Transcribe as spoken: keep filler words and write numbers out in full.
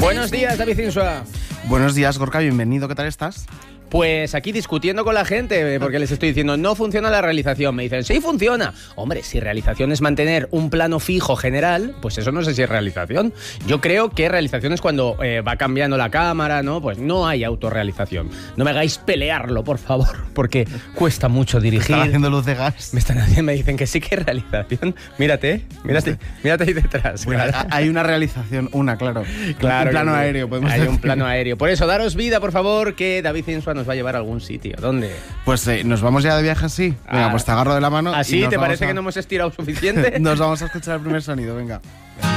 Buenos días, David Insua. Buenos días, Gorka, bienvenido, ¿qué tal estás? Pues aquí discutiendo con la gente, porque les estoy diciendo, no funciona la realización. Me dicen, sí funciona. Hombre, si realización es mantener un plano fijo general, pues eso no sé si es realización. Yo creo que realización es cuando eh, va cambiando la cámara, ¿no? Pues no hay autorrealización. No me hagáis pelearlo, por favor, porque cuesta mucho dirigir. ¿Están haciendo luz de gas? Me están haciendo, me dicen que sí que es realización. Mírate, mírate, mírate ahí detrás. Bueno, claro. hay una realización, una, claro. Claro, un plano que, aéreo, podemos Hay decir. un plano aéreo. Por eso, daros vida, por favor, que David Insua nos va a llevar a algún sitio. ¿Dónde? Pues eh, nos vamos ya de viaje así. Venga, Ah, pues te agarro de la mano. ¿Así? y nos ¿Te vamos parece a... que no hemos estirado suficiente? Nos vamos a escuchar el primer sonido, venga.